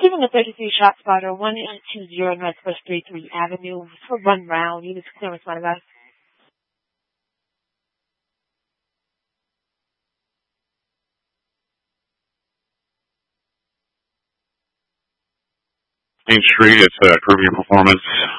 receiving a 33 shot spotter, 1820 Northwest 33 Avenue for 1 round. Units clearance, my guys. Main Street, it's Caribbean Performance.